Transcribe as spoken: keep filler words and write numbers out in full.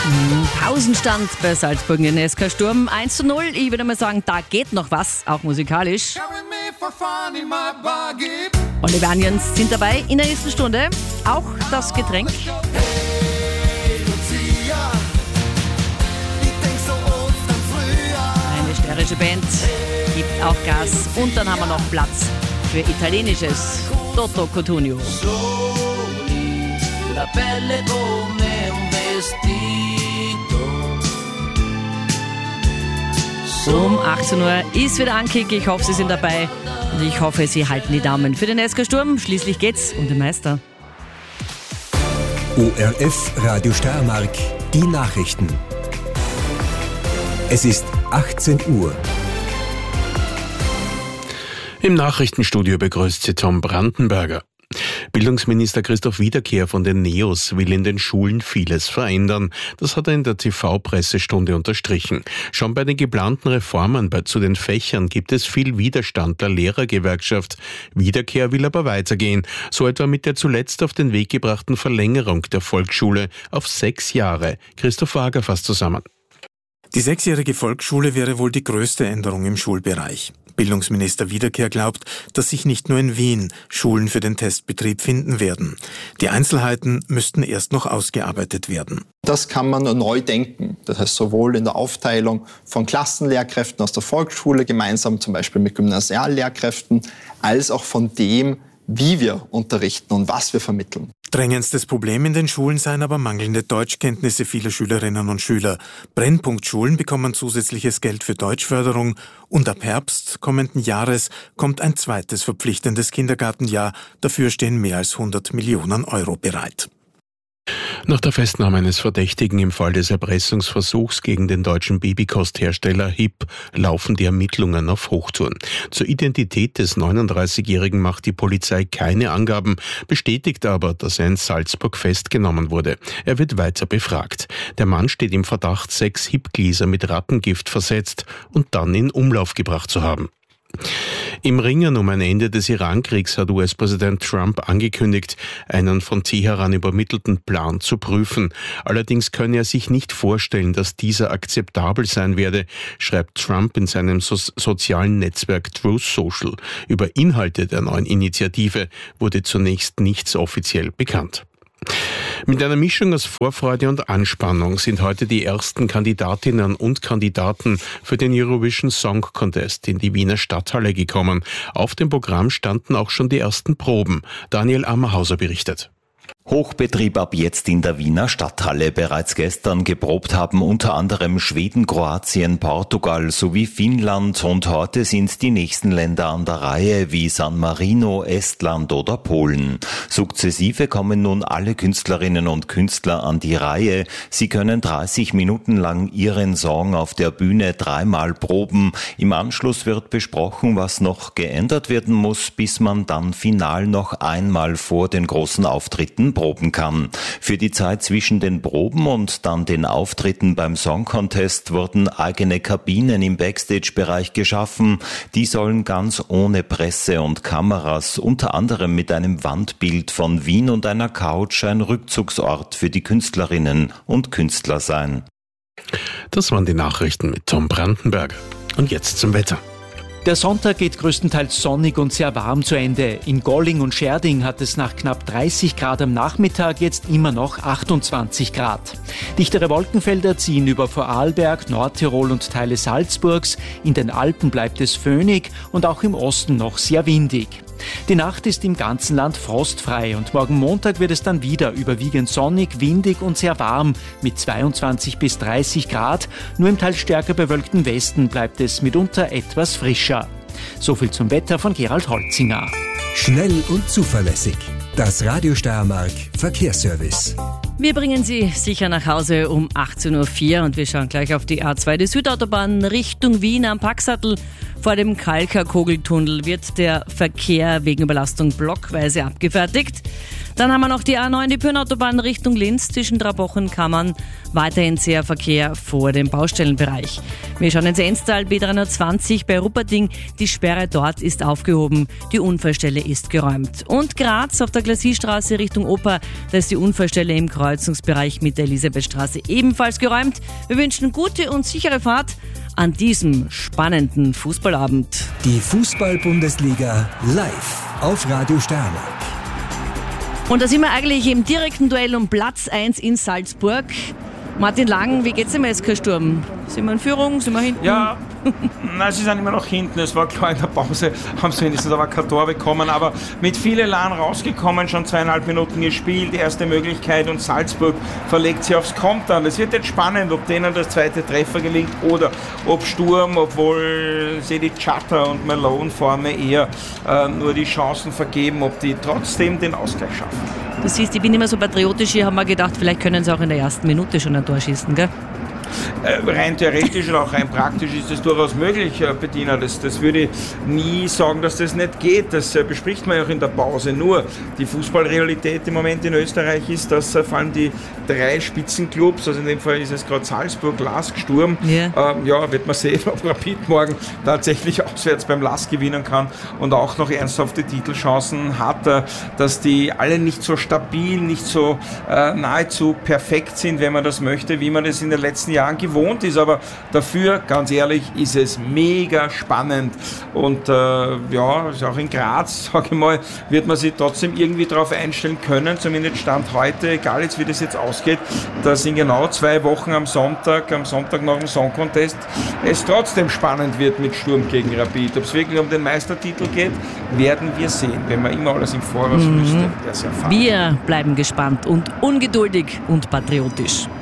Pausenstand bei Salzburg in den S K Sturm. eins zu null. Ich würde mal sagen, da geht noch was, auch musikalisch. Olivanians sind dabei in der nächsten Stunde. Auch das Getränk. Eine steirische Band gibt auch Gas. Und dann haben wir noch Platz für italienisches Toto Cutugno. La pelle come un vestito. Um achtzehn Uhr ist wieder Ankick. Ich hoffe, Sie sind dabei. Und ich hoffe, Sie halten die Daumen für den S K Sturm. Schließlich geht's um den Meister. O R F Radio Steiermark, die Nachrichten. Es ist achtzehn Uhr. Im Nachrichtenstudio begrüßt Sie Tom Brandenberger. Bildungsminister Christoph Wiederkehr von den Neos will in den Schulen vieles verändern. Das hat er in der T V-Pressestunde unterstrichen. Schon bei den geplanten Reformen bei, zu den Fächern gibt es viel Widerstand der Lehrergewerkschaft. Wiederkehr will aber weitergehen, so etwa mit der zuletzt auf den Weg gebrachten Verlängerung der Volksschule auf sechs Jahre. Christoph Wager fasst zusammen. Die sechsjährige Volksschule wäre wohl die größte Änderung im Schulbereich. Bildungsminister Wiederkehr glaubt, dass sich nicht nur in Wien Schulen für den Testbetrieb finden werden. Die Einzelheiten müssten erst noch ausgearbeitet werden. Das kann man neu denken. Das heißt sowohl in der Aufteilung von Klassenlehrkräften aus der Volksschule, gemeinsam zum Beispiel mit Gymnasiallehrkräften, als auch von dem, wie wir unterrichten und was wir vermitteln. Drängendstes Problem in den Schulen seien aber mangelnde Deutschkenntnisse vieler Schülerinnen und Schüler. Brennpunktschulen bekommen zusätzliches Geld für Deutschförderung und ab Herbst kommenden Jahres kommt ein zweites verpflichtendes Kindergartenjahr. Dafür stehen mehr als hundert Millionen Euro bereit. Nach der Festnahme eines Verdächtigen im Fall des Erpressungsversuchs gegen den deutschen Babykosthersteller H I P laufen die Ermittlungen auf Hochtouren. Zur Identität des neununddreißigjährigen macht die Polizei keine Angaben, bestätigt aber, dass er in Salzburg festgenommen wurde. Er wird weiter befragt. Der Mann steht im Verdacht, sechs H I P-Gläser mit Rattengift versetzt und dann in Umlauf gebracht zu haben. Im Ringen um ein Ende des Iran-Kriegs hat U S-Präsident Trump angekündigt, einen von Teheran übermittelten Plan zu prüfen. Allerdings könne er sich nicht vorstellen, dass dieser akzeptabel sein werde, schreibt Trump in seinem so- sozialen Netzwerk Truth Social. Über Inhalte der neuen Initiative wurde zunächst nichts offiziell bekannt. Mit einer Mischung aus Vorfreude und Anspannung sind heute die ersten Kandidatinnen und Kandidaten für den Eurovision Song Contest in die Wiener Stadthalle gekommen. Auf dem Programm standen auch schon die ersten Proben. Daniel Ammerhauser berichtet. Hochbetrieb ab jetzt in der Wiener Stadthalle. Bereits gestern geprobt haben unter anderem Schweden, Kroatien, Portugal sowie Finnland und heute sind die nächsten Länder an der Reihe wie San Marino, Estland oder Polen. Sukzessive kommen nun alle Künstlerinnen und Künstler an die Reihe. Sie können dreißig Minuten lang ihren Song auf der Bühne dreimal proben. Im Anschluss wird besprochen, was noch geändert werden muss, bis man dann final noch einmal vor den großen Auftritten proben kann. Für die Zeit zwischen den Proben und dann den Auftritten beim Song Contest wurden eigene Kabinen im Backstage-Bereich geschaffen. Die sollen ganz ohne Presse und Kameras, unter anderem mit einem Wandbild von Wien und einer Couch, ein Rückzugsort für die Künstlerinnen und Künstler sein. Das waren die Nachrichten mit Tom Brandenberger. Und jetzt zum Wetter. Der Sonntag geht größtenteils sonnig und sehr warm zu Ende. In Golling und Scherding hat es nach knapp dreißig Grad am Nachmittag jetzt immer noch achtundzwanzig Grad. Dichtere Wolkenfelder ziehen über Vorarlberg, Nordtirol und Teile Salzburgs. In den Alpen bleibt es föhnig und auch im Osten noch sehr windig. Die Nacht ist im ganzen Land frostfrei und morgen Montag wird es dann wieder überwiegend sonnig, windig und sehr warm mit zweiundzwanzig bis dreißig Grad. Nur im teils stärker bewölkten Westen bleibt es mitunter etwas frischer. So viel zum Wetter von Gerald Holzinger. Schnell und zuverlässig. Das Radio Steiermark Verkehrsservice. Wir bringen Sie sicher nach Hause um achtzehn Uhr vier und wir schauen gleich auf die A zwei, die Südautobahn Richtung Wien am Packsattel. Vor dem Kalker-Kogeltunnel wird der Verkehr wegen Überlastung blockweise abgefertigt. Dann haben wir noch die A neun, die Pyhrn-Autobahn Richtung Linz zwischen Traubochen-Kammern. Weiterhin sehr Verkehr vor dem Baustellenbereich. Wir schauen ins Enstal, B dreihundertzwanzig bei Rupperting. Die Sperre dort ist aufgehoben. Die Unfallstelle ist geräumt. Und Graz auf der Glassiestraße Richtung Oper. Da ist die Unfallstelle im Kreuzungsbereich mit der Elisabethstraße ebenfalls geräumt. Wir wünschen gute und sichere Fahrt an diesem spannenden Fußballabend. Die Fußball-Bundesliga live auf Radio Steiermark. Und da sind wir eigentlich im direkten Duell um Platz eins in Salzburg. Martin Lang, wie geht's dem S K Sturm? Sind wir in Führung? Sind wir hinten? Ja, nein, sie sind immer noch hinten. Es war klar, in der Pause haben sie wenigstens aber kein Tor bekommen. Aber mit viel Elan rausgekommen, schon zweieinhalb Minuten gespielt, erste Möglichkeit und Salzburg verlegt sie aufs Kontern. Es wird jetzt spannend, ob denen das zweite Treffer gelingt oder ob Sturm, obwohl sie die Chatter und Malone vorne eher äh, nur die Chancen vergeben, ob die trotzdem den Ausgleich schaffen. Du siehst, ich bin immer so patriotisch, hier haben wir gedacht, vielleicht können sie auch in der ersten Minute schon ein Tor schießen, gell? Äh, rein theoretisch und auch rein praktisch ist das durchaus möglich, äh, Bettina. Das, das würde ich nie sagen, dass das nicht geht. Das äh, bespricht man ja auch in der Pause. Nur die Fußballrealität im Moment in Österreich ist, dass äh, vor allem die drei Spitzenclubs, also in dem Fall ist es gerade Salzburg, Lask, Sturm, yeah. ähm, ja, wird man sehen, ob Rapid morgen tatsächlich auswärts beim Lask gewinnen kann und auch noch ernsthafte Titelchancen hat, äh, dass die alle nicht so stabil, nicht so äh, nahezu perfekt sind, wenn man das möchte, wie man das in den letzten Jahren gewohnt ist, aber dafür, ganz ehrlich, ist es mega spannend und äh, ja, auch in Graz, sage ich mal, wird man sich trotzdem irgendwie darauf einstellen können, zumindest Stand heute, egal jetzt wie das jetzt ausgeht, dass in genau zwei Wochen am Sonntag, am Sonntag nach dem Song Contest es trotzdem spannend wird mit Sturm gegen Rapid. Ob es wirklich um den Meistertitel geht, werden wir sehen, wenn man immer alles im Voraus mhm. wüsste. Das erfahren. Wir bleiben gespannt und ungeduldig und patriotisch.